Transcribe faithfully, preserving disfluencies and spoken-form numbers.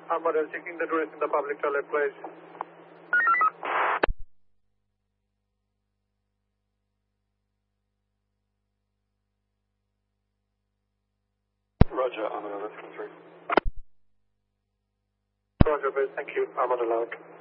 Armadale checking the tourist in the public toilet, please. Roger, Armadale, let's come through. Roger, please. Thank you. Armadale out.